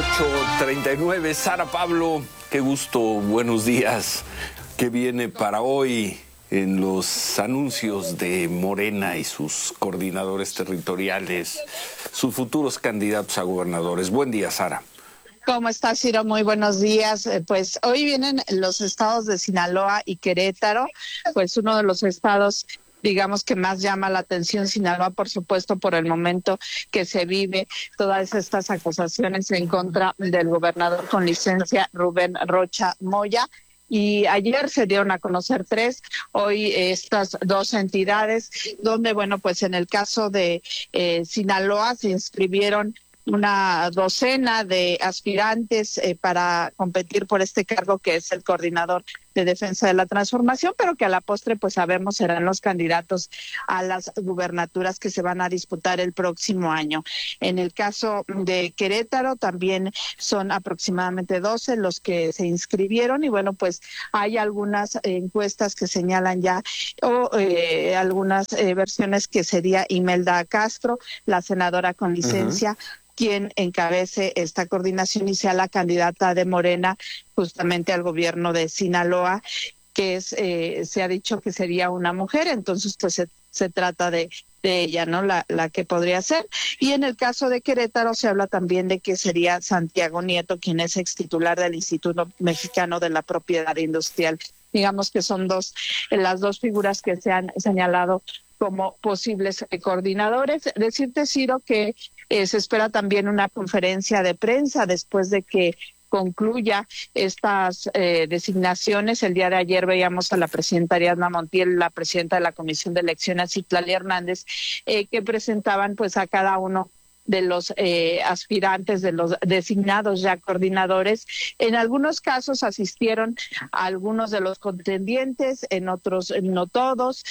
8:39. Sara Pablo, qué gusto, buenos días. ¿Qué viene para hoy en los anuncios de Morena y sus coordinadores territoriales, sus futuros candidatos a gobernadores? Buen día, Sara. ¿Cómo estás, Ciro? Muy buenos días. Pues hoy vienen los estados de Sinaloa y Querétaro, pues uno de los estados, digamos, que más llama la atención. Sinaloa, por supuesto, por el momento que se vive, todas estas acusaciones en contra del gobernador con licencia, Rubén Rocha Moya. Y ayer se dieron a conocer tres, hoy estas dos entidades, donde, bueno, pues en el caso de Sinaloa se inscribieron una docena de aspirantes para competir por este cargo, que es el coordinador de defensa de la transformación, pero que a la postre, pues sabemos, serán los candidatos a las gubernaturas que se van a disputar el próximo año. En el caso de Querétaro también son aproximadamente 12 los que se inscribieron, y bueno, pues hay algunas encuestas que señalan ya, o algunas versiones, que sería Imelda Castro, la senadora con licencia, quien encabece esta coordinación y sea la candidata de Morena justamente al gobierno de Sinaloa, que es, se ha dicho que sería una mujer, entonces pues se trata de ella, ¿no? La que podría ser. Y en el caso de Querétaro se habla también de que sería Santiago Nieto, quien es ex titular del Instituto Mexicano de la Propiedad Industrial. Digamos que son las dos figuras que se han señalado como posibles coordinadores. Decirte, Ciro, que se espera también una conferencia de prensa después de que concluya estas designaciones. El día de ayer veíamos a la presidenta Ariadna Montiel, la presidenta de la Comisión de Elecciones, Citlali Hernández, que presentaban pues a cada uno de los aspirantes, de los designados ya coordinadores. En algunos casos asistieron a algunos de los contendientes, en otros no todos.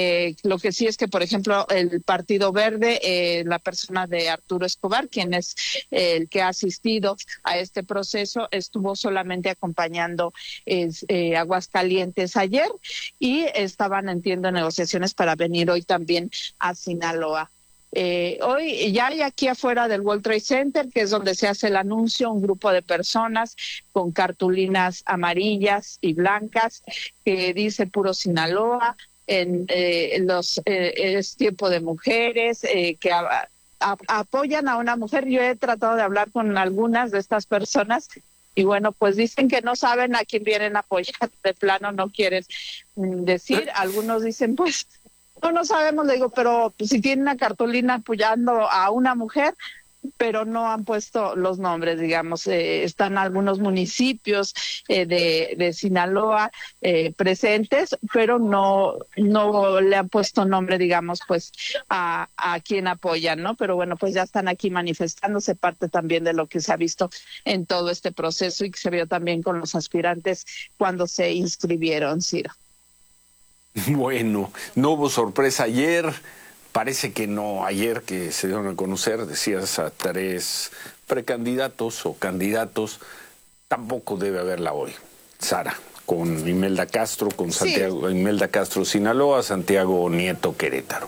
Lo que sí es que, por ejemplo, el Partido Verde, la persona de Arturo Escobar, quien es el que ha asistido a este proceso, estuvo solamente acompañando Aguascalientes ayer, y estaban, entiendo, negociaciones para venir hoy también a Sinaloa. Hoy ya hay aquí afuera del World Trade Center, que es donde se hace el anuncio, un grupo de personas con cartulinas amarillas y blancas que dice Puro Sinaloa, es tiempo de mujeres, que apoyan a una mujer. Yo he tratado de hablar con algunas de estas personas y bueno, pues dicen que no saben a quién vienen a apoyar, de plano no quieren decir. Algunos dicen, pues no sabemos, le digo, pero si tienen una cartulina apoyando a una mujer, pero no han puesto los nombres, digamos. Están algunos municipios de Sinaloa presentes, pero no le han puesto nombre, digamos, pues a quien apoyan, ¿no? Pero bueno, pues ya están aquí manifestándose, parte también de lo que se ha visto en todo este proceso y que se vio también con los aspirantes cuando se inscribieron, Ciro. Bueno, no hubo sorpresa ayer, parece que no, ayer que se dieron a conocer, decías, a 3 precandidatos o candidatos, tampoco debe haberla hoy, Sara, con Imelda Castro, con Santiago, sí. Imelda Castro Sinaloa, Santiago Nieto Querétaro.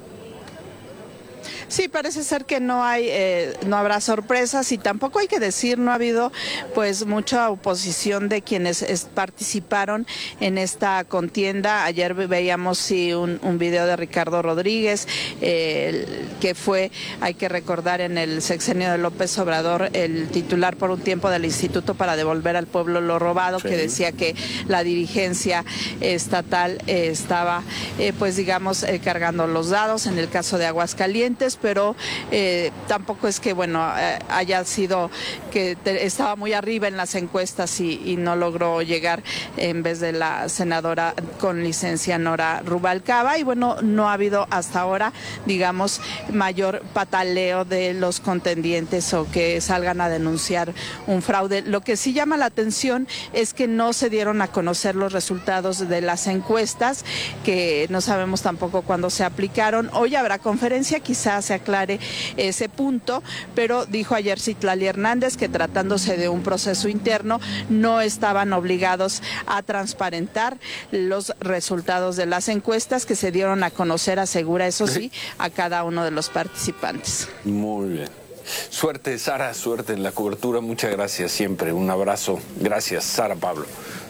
Sí, parece ser que no habrá sorpresas, y tampoco hay que decir, no ha habido pues mucha oposición de quienes participaron en esta contienda. Ayer veíamos un video de Ricardo Rodríguez, que fue, hay que recordar, en el sexenio de López Obrador, el titular por un tiempo del Instituto para Devolver al Pueblo lo Robado, sí, que decía que la dirigencia estatal estaba pues digamos cargando los dados en el caso de Aguascalientes, pero tampoco es que, bueno, haya sido que estaba muy arriba en las encuestas y no logró llegar en vez de la senadora con licencia Nora Rubalcaba. Y bueno, no ha habido hasta ahora, digamos, mayor pataleo de los contendientes o que salgan a denunciar un fraude. Lo que sí llama la atención es que no se dieron a conocer los resultados de las encuestas, que no sabemos tampoco cuándo se aplicaron. Hoy habrá conferencia, quizás se aclare ese punto, pero dijo ayer Citlali Hernández que, tratándose de un proceso interno, no estaban obligados a transparentar los resultados de las encuestas que se dieron a conocer, asegura, eso sí, a cada uno de los participantes. Muy bien. Suerte, Sara, suerte en la cobertura. Muchas gracias siempre. Un abrazo. Gracias, Sara Pablo.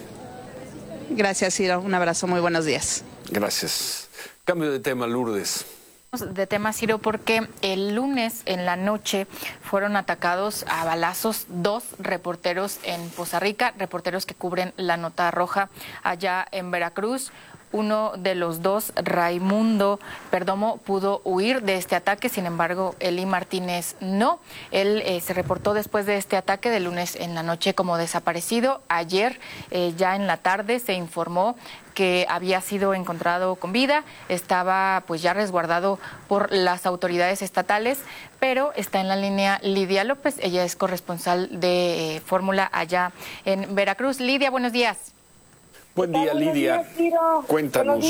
Gracias, Ciro. Un abrazo. Muy buenos días. Gracias. Cambio de tema, Lourdes. De tema, Ciro, porque el lunes en la noche fueron atacados a balazos 2 reporteros en Poza Rica, reporteros que cubren la Nota Roja allá en Veracruz. Uno de los 2, Raimundo Perdomo, pudo huir de este ataque, sin embargo, Eli Martínez no. Él se reportó después de este ataque de lunes en la noche como desaparecido. Ayer, ya en la tarde, se informó que había sido encontrado con vida, estaba pues ya resguardado por las autoridades estatales, pero está en la línea Lidia López, ella es corresponsal de Fórmula allá en Veracruz. Lidia, buenos días. Buen día, Lidia. Cuéntanos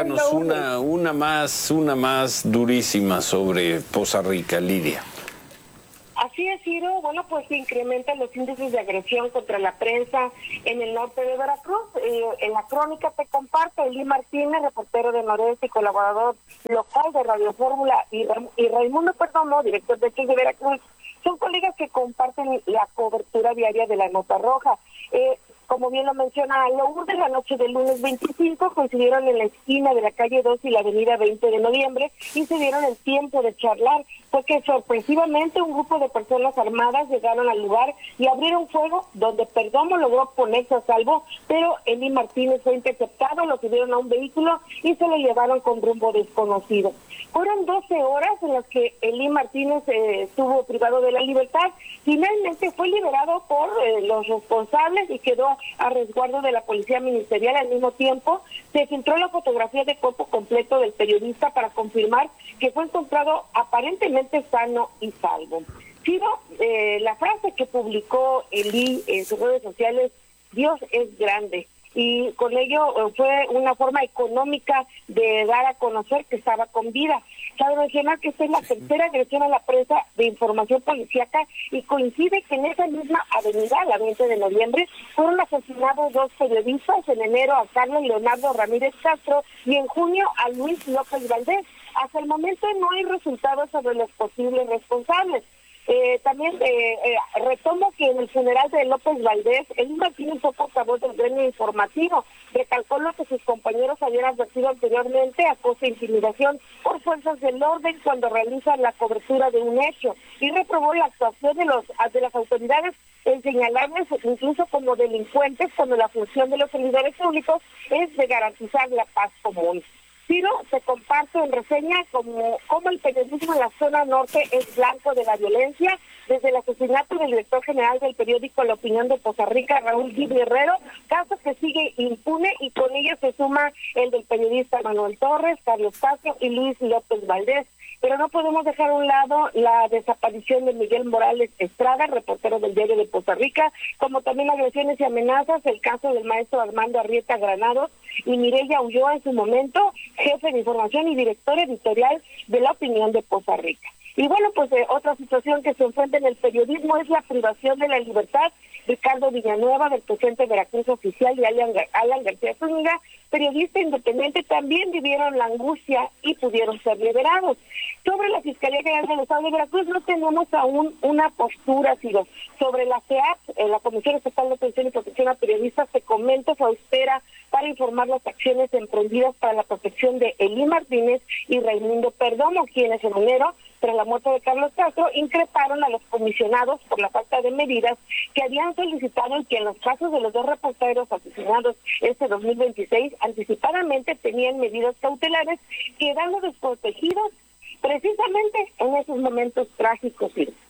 una más durísima sobre Poza Rica, Lidia. Así es, Ciro. Bueno, pues se incrementan los índices de agresión contra la prensa en el norte de Veracruz. En la crónica te comparto, Eli Martínez, reportero de Noreste y colaborador local de Radio Fórmula, y Raimundo Perdomo, director de Hechos de Veracruz, son colegas que comparten la cobertura diaria de la Nota Roja. Como bien lo menciona Lourdes, la noche del lunes 25 coincidieron en la esquina de la calle 2 y la avenida 20 de noviembre y se dieron el tiempo de charlar. Fue que sorpresivamente un grupo de personas armadas llegaron al lugar y abrieron fuego, donde Perdomo logró ponerse a salvo, pero Eli Martínez fue interceptado, lo subieron a un vehículo y se lo llevaron con rumbo desconocido. Fueron 12 horas en las que Eli Martínez estuvo privado de la libertad. Finalmente fue liberado por los responsables y quedó a resguardo de la policía ministerial. Al mismo tiempo, se filtró la fotografía de cuerpo completo del periodista para confirmar que fue encontrado aparentemente sano y salvo. Ciro, la frase que publicó Eli en sus redes sociales, Dios es grande, y con ello fue una forma económica de dar a conocer que estaba con vida. Cabe mencionar que esta es la tercera agresión a la prensa de información policíaca y coincide que en esa misma avenida, la 20 de noviembre, fueron asesinados 2 periodistas, en enero a Carlos Leonardo Ramírez Castro y en junio a Luis López Valdés. Hasta el momento no hay resultados sobre los posibles responsables. También retomo que en el funeral de López Valdés, Eli Martínez fue portavoz del gremio informativo. Recalcó lo que sus compañeros habían advertido anteriormente, acoso e intimidación por fuerzas del orden cuando realizan la cobertura de un hecho, y reprobó la actuación de las autoridades en señalarles incluso como delincuentes cuando la función de los servidores públicos es de garantizar la paz común. Ciro, se comparte en reseña como el periodismo en la zona norte es blanco de la violencia, desde el asesinato del director general del periódico La Opinión de Poza Rica, Raúl Gil Guerrero, caso que sigue impune, y con ello se suma el del periodista Manuel Torres, Carlos Castro y Luis López Valdés. Pero no podemos dejar a un lado la desaparición de Miguel Morales Estrada, reportero del Diario de Poza Rica, como también agresiones y amenazas, el caso del maestro Armando Arrieta Granados y Mireya Ulloa en su momento, jefe de información y director editorial de La Opinión de Poza Rica. Y bueno, pues otra situación que se enfrenta en el periodismo es la privación de la libertad. Ricardo Villanueva, del presidente Veracruz Oficial, y Alan García Zúñiga, periodista independiente, también vivieron la angustia y pudieron ser liberados. Sobre la Fiscalía General del Estado de Veracruz no tenemos aún una postura, sino sobre la CEAP, la Comisión Estatal de Atención y Protección a Periodistas, se comenta su espera para informar las acciones emprendidas para la protección de Eli Martínez y Raimundo Perdomo, quienes en enero, tras la muerte de Carlos Castro, increparon a los comisionados por la falta de medidas que habían solicitado, y que en los casos de los 2 reporteros asesinados este 2026 anticipadamente tenían medidas cautelares, quedando desprotegidos precisamente en esos momentos trágicos.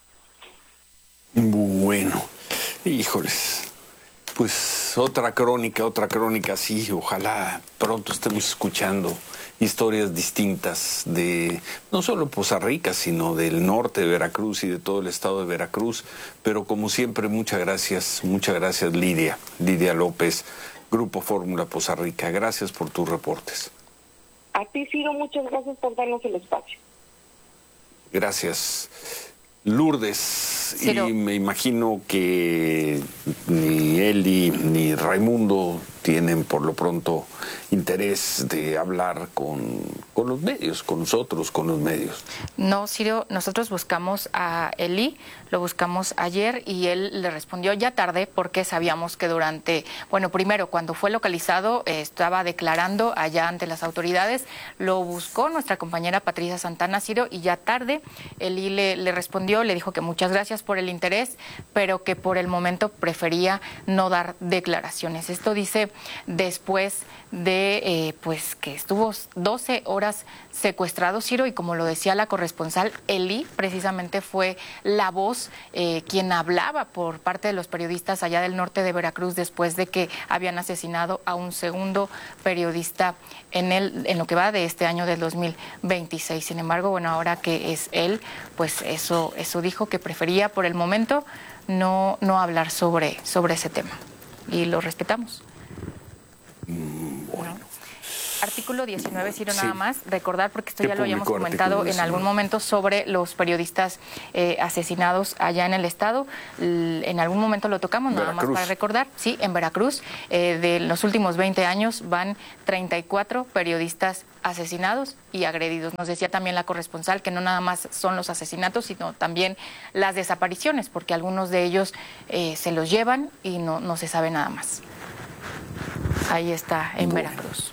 Bueno, híjoles, pues otra crónica, sí, ojalá pronto estemos escuchando historias distintas de no solo Poza Rica, sino del norte de Veracruz y de todo el estado de Veracruz. Pero como siempre, muchas gracias Lidia López, Grupo Fórmula Poza Rica. Gracias por tus reportes. A ti, Ciro, muchas gracias por darnos el espacio. Gracias. Lourdes. Ciro. Y me imagino que ni Eli ni Raimundo tienen por lo pronto interés de hablar con los medios, con nosotros, con los medios. No, Ciro, nosotros buscamos a Eli, lo buscamos ayer y él le respondió ya tarde porque sabíamos que primero cuando fue localizado estaba declarando allá ante las autoridades, lo buscó nuestra compañera Patricia Santana, Ciro, y ya tarde Eli le respondió, le dijo que muchas gracias por el interés, pero que por el momento prefería no dar declaraciones. Esto dice después de que estuvo 12 horas secuestrado, Ciro, y como lo decía la corresponsal, Eli precisamente fue la voz quien hablaba por parte de los periodistas allá del norte de Veracruz después de que habían asesinado a un segundo periodista en lo que va de este año del 2026. Sin embargo, ahora que es él, pues eso dijo que prefería por el momento no hablar sobre ese tema. Y lo respetamos. Bueno. Artículo 19, Ciro, Sí. nada más recordar, porque esto ¿Qué ya lo habíamos publicó comentado artículo en algún 19? momento sobre los periodistas asesinados allá en el estado. En algún momento lo tocamos, nada más Veracruz. para recordar. Sí, en Veracruz, de los últimos 20 años van 34 periodistas asesinados y agredidos. Nos decía también la corresponsal que no nada más son los asesinatos, sino también las desapariciones, porque algunos de ellos se los llevan y no se sabe nada más. Ahí está, en Veracruz.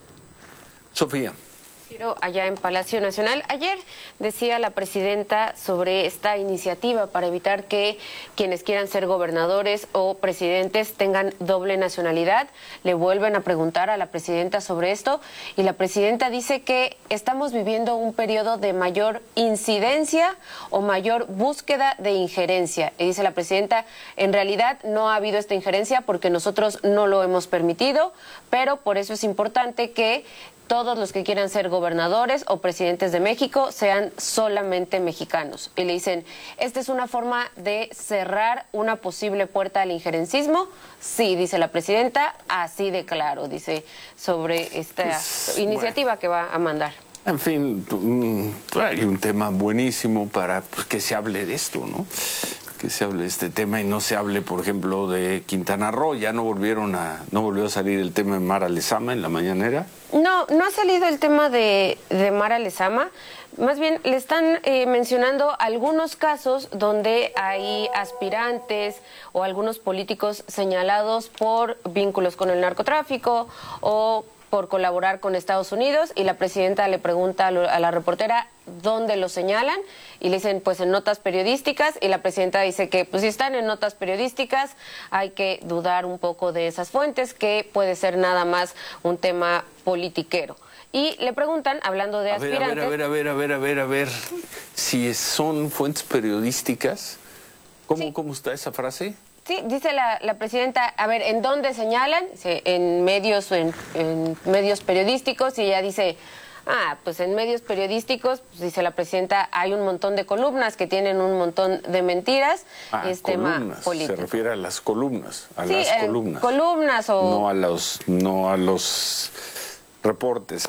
Sofía. Allá en Palacio Nacional. Ayer decía la presidenta sobre esta iniciativa para evitar que quienes quieran ser gobernadores o presidentes tengan doble nacionalidad. Le vuelven a preguntar a la presidenta sobre esto y la presidenta dice que estamos viviendo un periodo de mayor incidencia o mayor búsqueda de injerencia. Y dice la presidenta, en realidad no ha habido esta injerencia porque nosotros no lo hemos permitido, pero por eso es importante que todos los que quieran ser gobernadores o presidentes de México sean solamente mexicanos. Y le dicen, ¿esta es una forma de cerrar una posible puerta al injerencismo? Sí, dice la presidenta, así de claro, dice, sobre esta iniciativa que va a mandar. En fin, hay un tema buenísimo para que se hable de esto, ¿no? Que se hable de este tema y no se hable, por ejemplo, de Quintana Roo. Ya no volvió a salir el tema de Mara Lezama en la mañanera. No ha salido el tema de Mara Lezama. Más bien le están mencionando algunos casos donde hay aspirantes o algunos políticos señalados por vínculos con el narcotráfico o por colaborar con Estados Unidos, y la presidenta le pregunta a la reportera dónde lo señalan y le dicen pues en notas periodísticas, y la presidenta dice que pues si están en notas periodísticas hay que dudar un poco de esas fuentes, que puede ser nada más un tema politiquero. Y le preguntan, hablando de aspirantes... A ver, si son fuentes periodísticas, ¿cómo está esa frase? Sí, dice la presidenta, a ver, ¿en dónde señalan? En medios, en medios periodísticos, y ella dice, pues en medios periodísticos, pues dice la presidenta, hay un montón de columnas que tienen un montón de mentiras, es tema político. Se refiere a las columnas, columnas o... No a los reportes,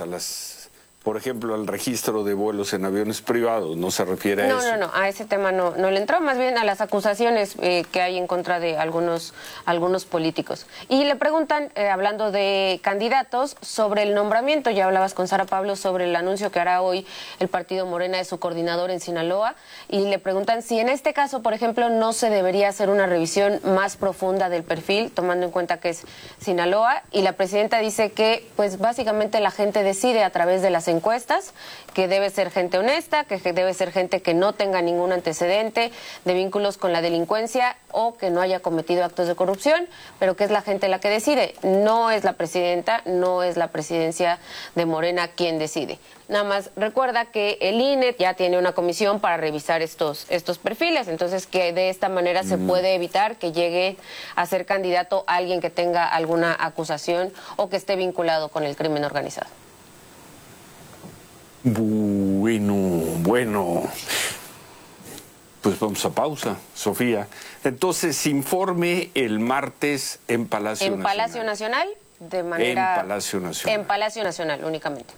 por ejemplo, al registro de vuelos en aviones privados, no se refiere a eso. No, a ese tema no le entró, más bien a las acusaciones que hay en contra de algunos políticos. Y le preguntan, hablando de candidatos, sobre el nombramiento. Ya hablabas con Sara Pablo sobre el anuncio que hará hoy el partido Morena de su coordinador en Sinaloa, y le preguntan si en este caso, por ejemplo, no se debería hacer una revisión más profunda del perfil, tomando en cuenta que es Sinaloa, y la presidenta dice que, pues básicamente la gente decide a través de las encuestas, que debe ser gente honesta, que debe ser gente que no tenga ningún antecedente de vínculos con la delincuencia o que no haya cometido actos de corrupción, pero que es la gente la que decide. No es la presidenta, no es la presidencia de Morena quien decide. Nada más recuerda que el INE ya tiene una comisión para revisar estos perfiles, entonces que de esta manera se puede evitar que llegue a ser candidato alguien que tenga alguna acusación o que esté vinculado con el crimen organizado. Bueno, pues vamos a pausa, Sofía. Entonces, informe el martes en Palacio Nacional. En Palacio Nacional, de manera... En Palacio Nacional. En Palacio Nacional, únicamente.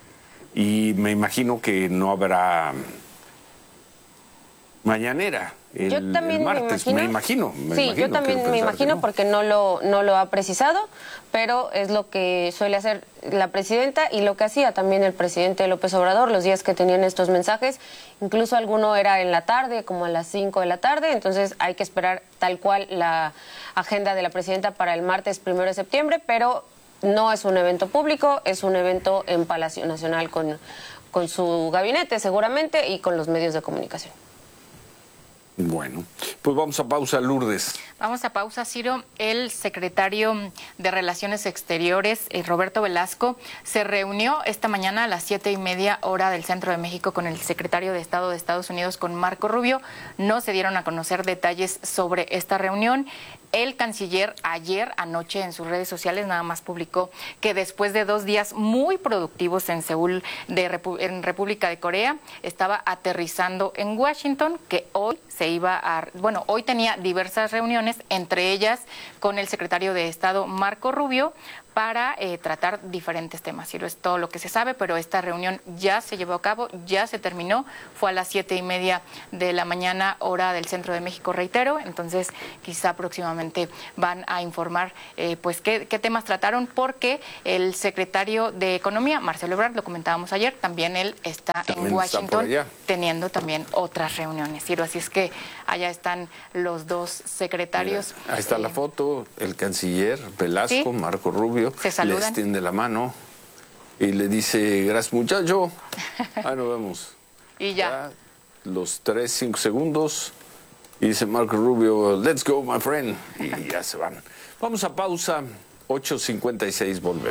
Y me imagino que no habrá mañanera el también martes, me imagino. Yo también me imagino porque no lo ha precisado, pero es lo que suele hacer la presidenta y lo que hacía también el presidente López Obrador los días que tenían estos mensajes. Incluso alguno era en la tarde, como a las 5 de la tarde, entonces hay que esperar tal cual la agenda de la presidenta para el martes 1 de septiembre, pero no es un evento público, es un evento en Palacio Nacional con su gabinete seguramente y con los medios de comunicación. Bueno, pues vamos a pausa, Lourdes. Vamos a pausa, Ciro. El secretario de Relaciones Exteriores, Roberto Velasco, se reunió esta mañana a las 7:30 hora del Centro de México con el secretario de Estado de Estados Unidos, con Marco Rubio. No se dieron a conocer detalles sobre esta reunión. El canciller anoche en sus redes sociales nada más publicó que después de 2 días muy productivos en Seúl, en República de Corea, estaba aterrizando en Washington, que hoy hoy tenía diversas reuniones, entre ellas con el secretario de Estado Marco Rubio, para tratar diferentes temas. Y es todo lo que se sabe, pero esta reunión ya se llevó a cabo, ya se terminó, fue a las 7:30 de la mañana, hora del Centro de México, reitero, entonces quizá próximamente van a informar pues qué temas trataron, porque el secretario de Economía, Marcelo Ebrard, lo comentábamos ayer, también él está en Washington teniendo también otras reuniones. Así es que allá están los dos secretarios. Mira, ahí está la foto, el canciller Velasco, ¿sí? Marco Rubio, se saludan, le extiende la mano y le dice, gracias muchacho, ahí nos vemos. Y ya los 3-5 segundos, y dice Marco Rubio, let's go my friend, y ya se van. Vamos a pausa, 8:56, volvemos.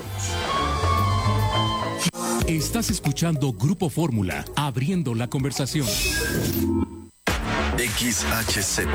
Estás escuchando Grupo Fórmula, abriendo la conversación. XHZ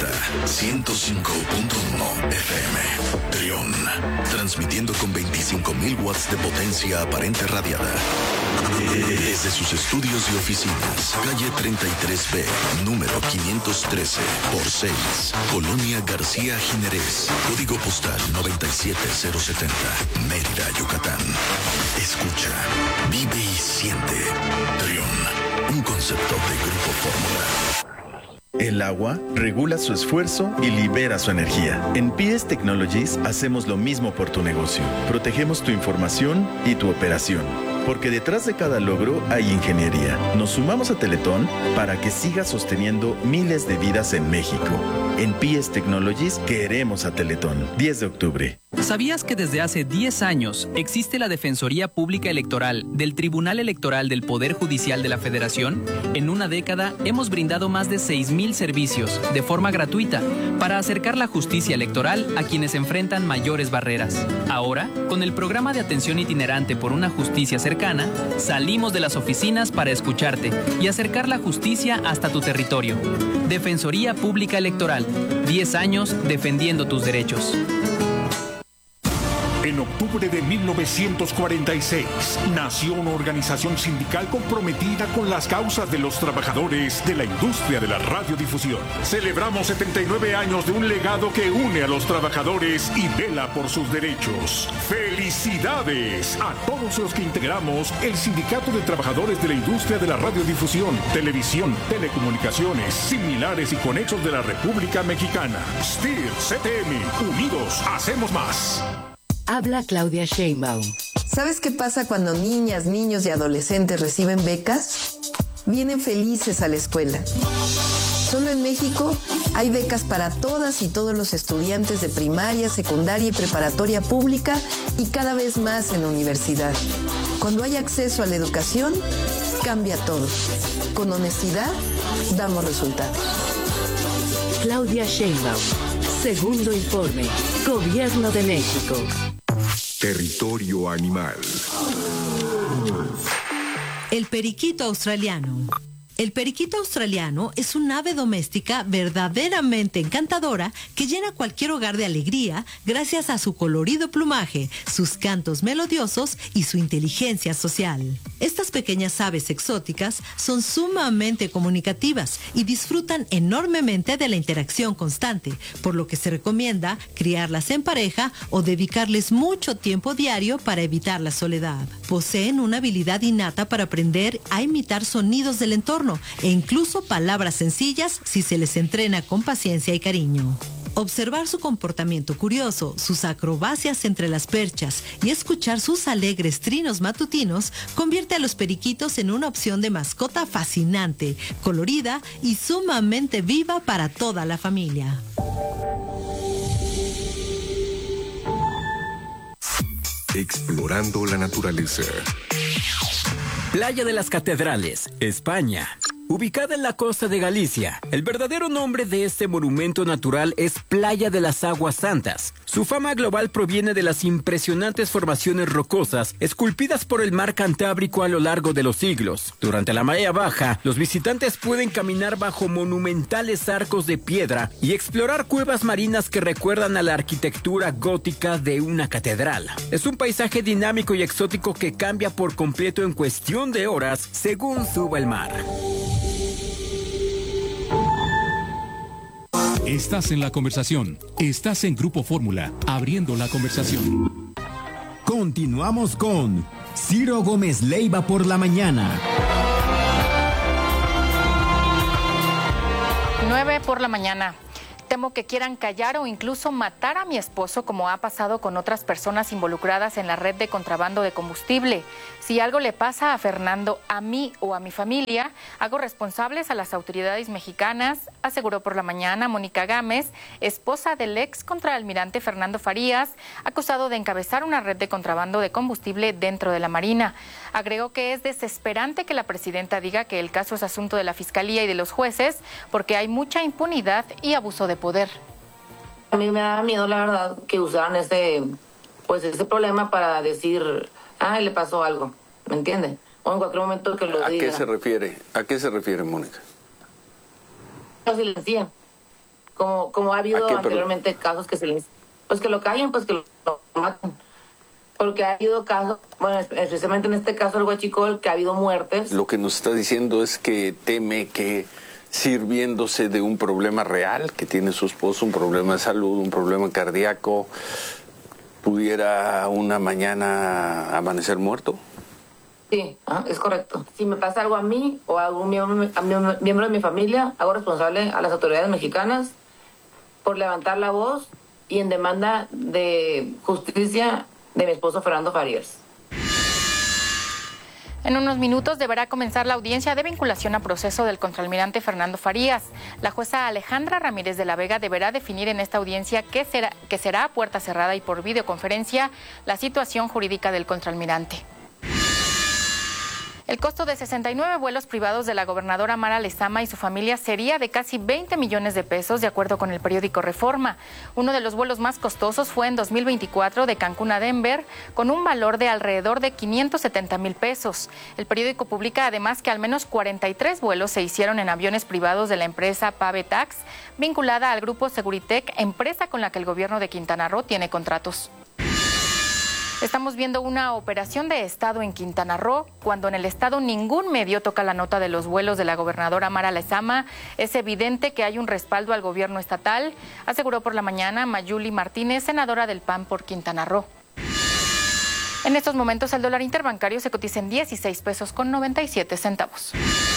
105.1 FM Trión, transmitiendo con 25.000 watts de potencia aparente radiada desde sus estudios y oficinas, calle 33B, número 513 por 6, Colonia García Jiménez, código postal 97070, Mérida, Yucatán. Escucha, vive y siente. Trión, un concepto de Grupo Fórmula. El agua regula su esfuerzo y libera su energía. En PS Technologies hacemos lo mismo por tu negocio. Protegemos tu información y tu operación. Porque detrás de cada logro hay ingeniería. Nos sumamos a Teletón para que siga sosteniendo miles de vidas en México. En PS Technologies queremos a Teletón. 10 de octubre. ¿Sabías que desde hace 10 años existe la Defensoría Pública Electoral del Tribunal Electoral del Poder Judicial de la Federación? En una década hemos brindado más de 6,000 servicios de forma gratuita para acercar la justicia electoral a quienes enfrentan mayores barreras. Ahora, con el programa de atención itinerante por una justicia cercana, salimos de las oficinas para escucharte y acercar la justicia hasta tu territorio. Defensoría Pública Electoral, 10 años defendiendo tus derechos. En octubre de 1946 nació una organización sindical comprometida con las causas de los trabajadores de la industria de la radiodifusión. Celebramos 79 años de un legado que une a los trabajadores y vela por sus derechos. ¡Felicidades a todos los que integramos el Sindicato de Trabajadores de la Industria de la Radiodifusión, Televisión, Telecomunicaciones, Similares y Conexos de la República Mexicana! STIR, CTM, unidos hacemos más. Habla Claudia Sheinbaum. ¿Sabes qué pasa cuando niñas, niños y adolescentes reciben becas? Vienen felices a la escuela. Solo en México hay becas para todas y todos los estudiantes de primaria, secundaria y preparatoria pública y cada vez más en la universidad. Cuando hay acceso a la educación, cambia todo. Con honestidad, damos resultados. Claudia Sheinbaum. Segundo informe. Gobierno de México. Territorio animal. El periquito australiano. El periquito australiano es un ave doméstica verdaderamente encantadora que llena cualquier hogar de alegría gracias a su colorido plumaje, sus cantos melodiosos y su inteligencia social. Estas pequeñas aves exóticas son sumamente comunicativas y disfrutan enormemente de la interacción constante, por lo que se recomienda criarlas en pareja o dedicarles mucho tiempo diario para evitar la soledad. Poseen una habilidad innata para aprender a imitar sonidos del entorno, entorno e incluso palabras sencillas si se les entrena con paciencia y cariño. Observar su comportamiento curioso, sus acrobacias entre las perchas y escuchar sus alegres trinos matutinos convierte a los periquitos en una opción de mascota fascinante, colorida y sumamente viva para toda la familia. Explorando la naturaleza. Playa de las Catedrales, España. Ubicada en la costa de Galicia, el verdadero nombre de este monumento natural es Playa de las Aguas Santas. Su fama global proviene de las impresionantes formaciones rocosas esculpidas por el mar Cantábrico a lo largo de los siglos. Durante la marea baja, los visitantes pueden caminar bajo monumentales arcos de piedra y explorar cuevas marinas que recuerdan a la arquitectura gótica de una catedral. Es un paisaje dinámico y exótico que cambia por completo en cuestión de horas según suba el mar. Estás en la conversación. Estás en Grupo Fórmula, abriendo la conversación. Continuamos con Ciro Gómez Leiva por la mañana. 9 por la mañana. Temo que quieran callar o incluso matar a mi esposo, como ha pasado con otras personas involucradas en la red de contrabando de combustible. Si algo le pasa a Fernando, a mí o a mi familia, hago responsables a las autoridades mexicanas, aseguró por la mañana Mónica Gámez, esposa del ex contraalmirante Fernando Farías, acusado de encabezar una red de contrabando de combustible dentro de la Marina. Agregó que es desesperante que la presidenta diga que el caso es asunto de la Fiscalía y de los jueces, porque hay mucha impunidad y abuso de poder. A mí me da miedo, la verdad, que usaran ese problema para decir, le pasó algo, ¿me entiende? O en cualquier momento que lo diga. ¿A qué se refiere, Mónica? Lo silencian. Como ha habido anteriormente casos que silencian. Pues que lo callen, pues que lo maten. Porque ha habido casos, bueno, especialmente en este caso el Huachicol, que ha habido muertes. Lo que nos está diciendo es que teme que, sirviéndose de un problema real que tiene su esposo, un problema de salud, un problema cardíaco, pudiera una mañana amanecer muerto. Sí, es correcto. Si me pasa algo a mí o a algún miembro de mi familia, hago responsable a las autoridades mexicanas por levantar la voz y en demanda de justicia de mi esposo Fernando Farías. En unos minutos deberá comenzar la audiencia de vinculación a proceso del contraalmirante Fernando Farías. La jueza Alejandra Ramírez de la Vega deberá definir en esta audiencia que será a puerta cerrada y por videoconferencia la situación jurídica del contraalmirante. El costo de 69 vuelos privados de la gobernadora Mara Lezama y su familia sería de casi 20 millones de pesos, de acuerdo con el periódico Reforma. Uno de los vuelos más costosos fue en 2024 de Cancún a Denver, con un valor de alrededor de 570,000 pesos. El periódico publica además que al menos 43 vuelos se hicieron en aviones privados de la empresa Pavetax, vinculada al grupo Seguritech, empresa con la que el gobierno de Quintana Roo tiene contratos. Estamos viendo una operación de Estado en Quintana Roo, cuando en el Estado ningún medio toca la nota de los vuelos de la gobernadora Mara Lezama. Es evidente que hay un respaldo al gobierno estatal, aseguró por la mañana Mayuli Martínez, senadora del PAN por Quintana Roo. En estos momentos el dólar interbancario se cotiza en 16 pesos con 97 centavos.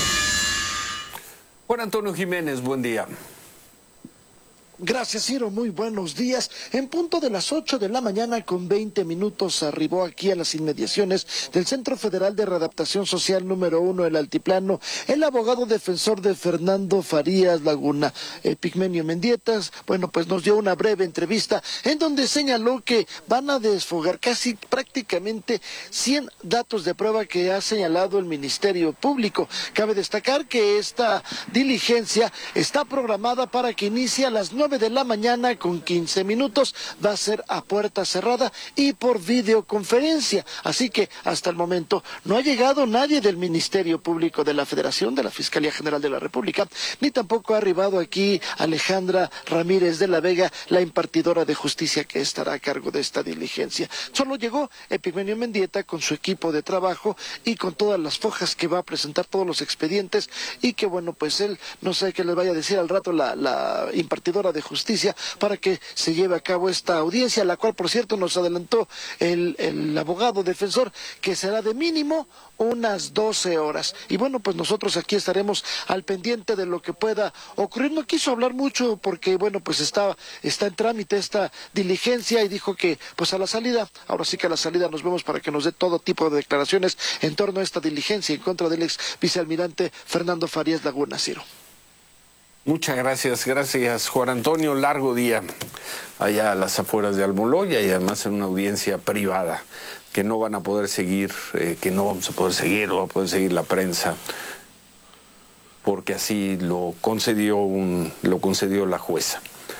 Juan Antonio Jiménez, buen día. Gracias, Ciro. Muy buenos días. En punto de las 8 de la mañana con 20 minutos arribó aquí a las inmediaciones del Centro Federal de Readaptación Social número 1 del Altiplano el abogado defensor de Fernando Farías Laguna, Epigmenio Mendietas. Bueno, pues nos dio una breve entrevista en donde señaló que van a desfogar casi prácticamente 100 datos de prueba que ha señalado el Ministerio Público. Cabe destacar que esta diligencia está programada para que inicie a las 9 de la mañana con 15 minutos, va a ser a puerta cerrada y por videoconferencia, así que hasta el momento no ha llegado nadie del Ministerio Público de la Federación, de la Fiscalía General de la República, ni tampoco ha arribado aquí Alejandra Ramírez de la Vega, la impartidora de justicia que estará a cargo de esta diligencia. Solo llegó Epigmenio Mendieta con su equipo de trabajo y con todas las fojas que va a presentar, todos los expedientes, y que bueno, pues él, no sé qué les vaya a decir al rato la impartidora de Justicia para que se lleve a cabo esta audiencia, la cual, por cierto, nos adelantó el abogado defensor que será de mínimo unas 12 horas. Y bueno, pues nosotros aquí estaremos al pendiente de lo que pueda ocurrir. No quiso hablar mucho porque, bueno, pues está en trámite esta diligencia y dijo que, pues a la salida, ahora sí que a la salida nos vemos para que nos dé todo tipo de declaraciones en torno a esta diligencia en contra del ex vicealmirante Fernando Farías Laguna, Ciro. Muchas gracias Juan Antonio, largo día allá a las afueras de Almoloya y además en una audiencia privada que no van a poder seguir, que no vamos a poder seguir, o va a poder seguir la prensa, porque así lo concedió la jueza.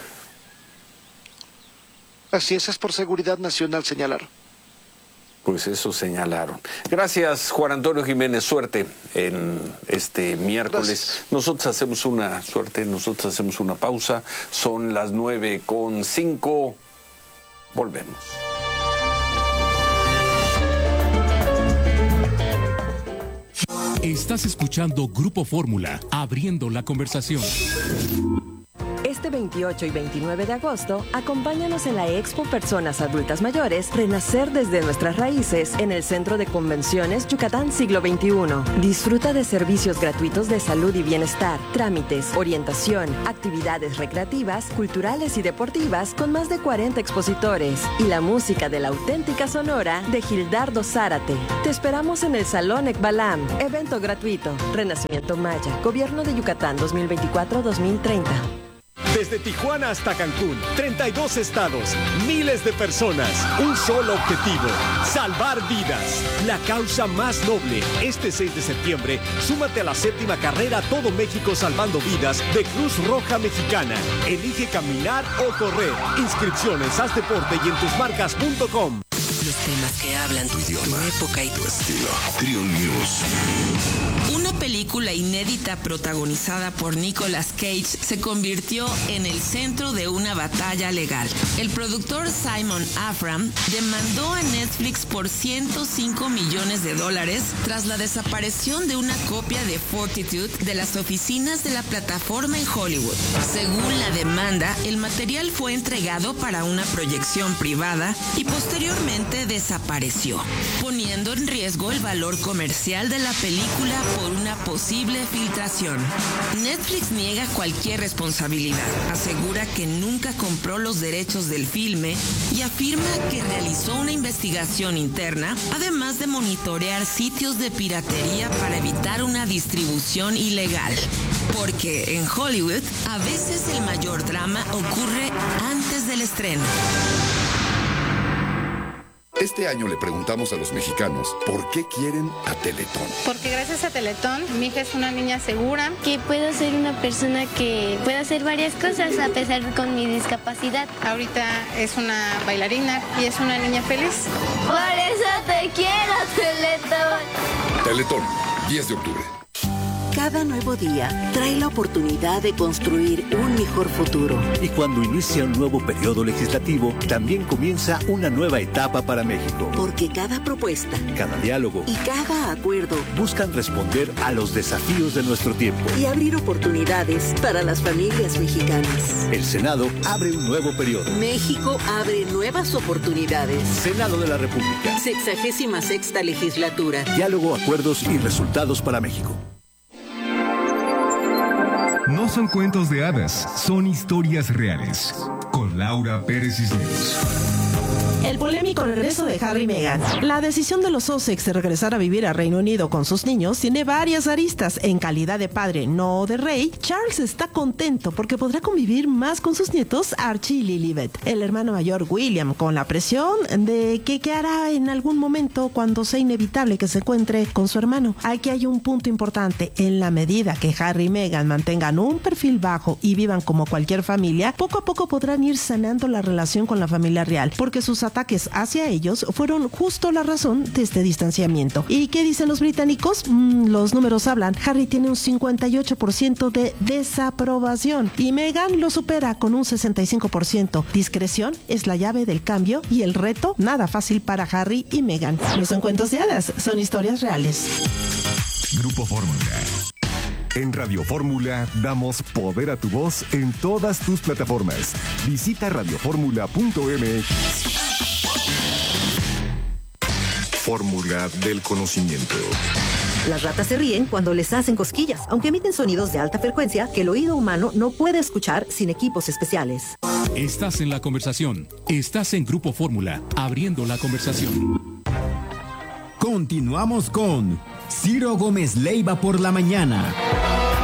Así es por seguridad nacional, señalaron. Pues eso señalaron. Gracias, Juan Antonio Jiménez. Suerte en este miércoles. Gracias. Nosotros hacemos una pausa. Son las 9:05. Volvemos. Estás escuchando Grupo Fórmula, abriendo la conversación. Este 28 y 29 de agosto, acompáñanos en la Expo Personas Adultas Mayores, Renacer desde nuestras raíces, en el Centro de Convenciones Yucatán Siglo XXI. Disfruta de servicios gratuitos de salud y bienestar, trámites, orientación, actividades recreativas, culturales y deportivas con más de 40 expositores y la música de la auténtica Sonora de Gildardo Zárate. Te esperamos en el Salón Ekbalam, evento gratuito, Renacimiento Maya, Gobierno de Yucatán 2024-2030. Desde Tijuana hasta Cancún, 32 estados, miles de personas, un solo objetivo, salvar vidas. La causa más noble. Este 6 de septiembre, súmate a la 7ª carrera Todo México Salvando Vidas de Cruz Roja Mexicana. Elige caminar o correr. Inscripciones, haz deporte y en tusmarcas.com. Los temas que hablan tu idioma, tu época y tu estilo. Trion News. Una película inédita protagonizada por Nicolas Cage se convirtió en el centro de una batalla legal. El productor Simon Afram demandó a Netflix por $105 millones tras la desaparición de una copia de Fortitude de las oficinas de la plataforma en Hollywood. Según la demanda, el material fue entregado para una proyección privada y posteriormente desapareció, poniendo en riesgo el valor comercial de la película por una posible filtración. Netflix niega cualquier responsabilidad, asegura que nunca compró los derechos del filme y afirma que realizó una investigación interna, además de monitorear sitios de piratería para evitar una distribución ilegal. Porque en Hollywood, a veces el mayor drama ocurre antes del estreno. Este año le preguntamos a los mexicanos por qué quieren a Teletón. Porque gracias a Teletón, mi hija es una niña segura. Que puedo ser una persona que puede hacer varias cosas a pesar con mi discapacidad. Ahorita es una bailarina y es una niña feliz. Por eso te quiero, Teletón. Teletón, 10 de octubre. Cada nuevo día trae la oportunidad de construir un mejor futuro. Y cuando inicia un nuevo periodo legislativo, también comienza una nueva etapa para México. Porque cada propuesta, cada diálogo y cada acuerdo buscan responder a los desafíos de nuestro tiempo y abrir oportunidades para las familias mexicanas. El Senado abre un nuevo periodo. México abre nuevas oportunidades. Senado de la República. 66ª legislatura. Diálogo, acuerdos y resultados para México. No son cuentos de hadas, son historias reales. Con Laura Pérez Cisneros. El polémico regreso de Harry y Meghan. La decisión de los Sussex de regresar a vivir a Reino Unido con sus niños tiene varias aristas. En calidad de padre, no de rey, Charles está contento porque podrá convivir más con sus nietos Archie y Lilibet. El hermano mayor William con la presión de que qué hará en algún momento cuando sea inevitable que se encuentre con su hermano. Aquí hay un punto importante. En la medida que Harry y Meghan mantengan un perfil bajo y vivan como cualquier familia, poco a poco podrán ir sanando la relación con la familia real, porque sus ataques hacia ellos fueron justo la razón de este distanciamiento. ¿Y qué dicen los británicos? Los números hablan. Harry tiene un 58% de desaprobación y Meghan lo supera con un 65%. Discreción es la llave del cambio y el reto nada fácil para Harry y Meghan. No son cuentos de hadas, son historias reales. Grupo Fórmula. En Radio Fórmula damos poder a tu voz en todas tus plataformas. Visita radioformula.mx. Fórmula del conocimiento. Las ratas se ríen cuando les hacen cosquillas, aunque emiten sonidos de alta frecuencia que el oído humano no puede escuchar sin equipos especiales. Estás en la conversación. Estás en Grupo Fórmula, abriendo la conversación. Continuamos con Ciro Gómez Leiva por la mañana.